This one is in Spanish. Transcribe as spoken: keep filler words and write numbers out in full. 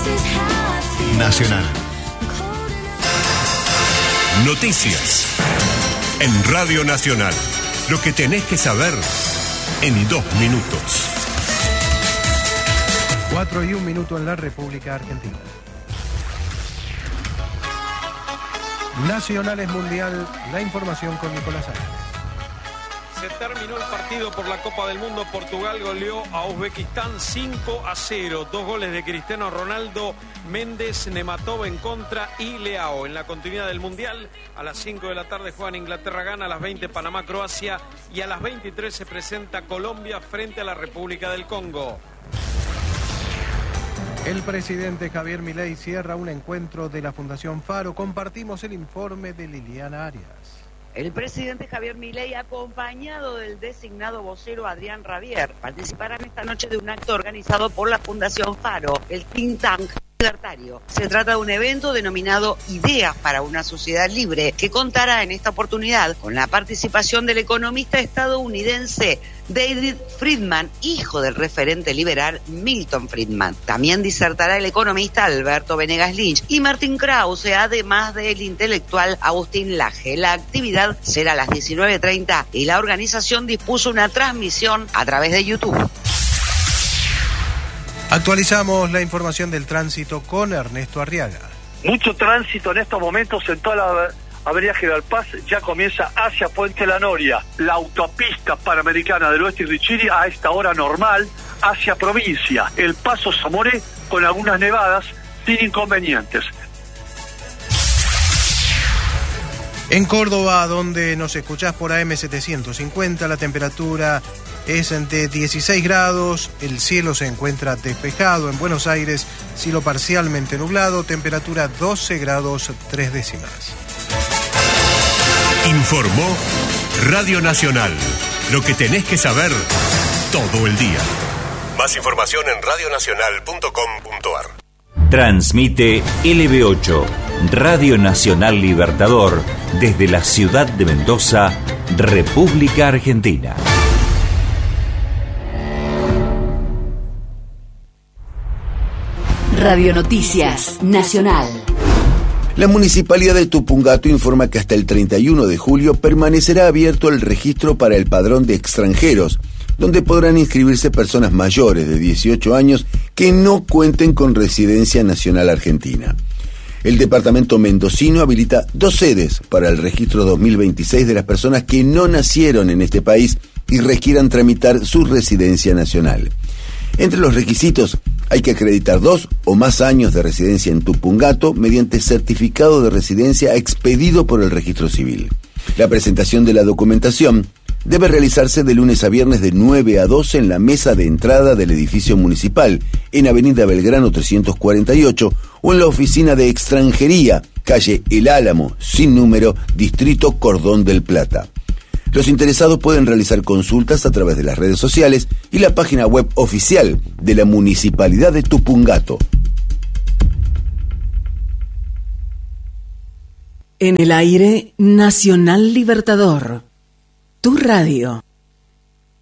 Nacional. Noticias en Radio Nacional. Lo que tenés que saber en dos minutos. Cuatro y un minuto en la República Argentina. Nacionales Mundial, la información con Nicolás Sánchez. Se terminó el partido por la Copa del Mundo. Portugal goleó a Uzbekistán cinco a cero. Dos goles de Cristiano Ronaldo, Méndez, Nematov en contra y Leao. En la continuidad del Mundial, a las cinco de la tarde juegan Inglaterra gana, a las veinte Panamá, Croacia y a las veintitrés se presenta Colombia frente a la República del Congo. El presidente Javier Milei cierra un encuentro de la Fundación Faro. Compartimos el informe de Liliana Arias. El presidente Javier Milei, acompañado del designado vocero Adrián Rabier, participarán esta noche de un acto organizado por la Fundación Faro, el think tank libertario. Se trata de un evento denominado Ideas para una Sociedad Libre, que contará en esta oportunidad con la participación del economista estadounidense David Friedman, hijo del referente liberal Milton Friedman. También disertará el economista Alberto Venegas Lynch y Martín Krause, además del intelectual Agustín Laje. La actividad será a las diecinueve treinta y la organización dispuso una transmisión a través de YouTube. Actualizamos la información del tránsito con Ernesto Arriaga. Mucho tránsito en estos momentos en toda la avenida General Paz. Ya comienza hacia Puente La Noria. La autopista panamericana del Oeste y Richiri a esta hora normal hacia provincia. El Paso Zamoré con algunas nevadas sin inconvenientes. En Córdoba, donde nos escuchás por A M setecientos cincuenta, la temperatura es de dieciséis grados, el cielo se encuentra despejado. En Buenos Aires, cielo parcialmente nublado, temperatura doce grados tres décimas. Informó Radio Nacional. Lo que tenés que saber todo el día. Más información en radio nacional punto com punto a r. Transmite L B ocho, Radio Nacional Libertador, desde la ciudad de Mendoza, República Argentina. Radio Noticias Nacional. La Municipalidad de Tupungato informa que hasta el treinta y uno de julio permanecerá abierto el registro para el padrón de extranjeros, donde podrán inscribirse personas mayores de dieciocho años que no cuenten con residencia nacional argentina. El departamento mendocino habilita dos sedes para el registro dos mil veintiséis de las personas que no nacieron en este país y requieran tramitar su residencia nacional. Entre los requisitos hay que acreditar dos o más años de residencia en Tupungato mediante certificado de residencia expedido por el registro civil. La presentación de la documentación debe realizarse de lunes a viernes de nueve a doce en la mesa de entrada del edificio municipal, en Avenida Belgrano trescientos cuarenta y ocho, o en la oficina de extranjería, calle El Álamo, sin número, distrito Cordón del Plata. Los interesados pueden realizar consultas a través de las redes sociales y la página web oficial de la Municipalidad de Tupungato. En el aire, Nacional Libertador. Tu radio.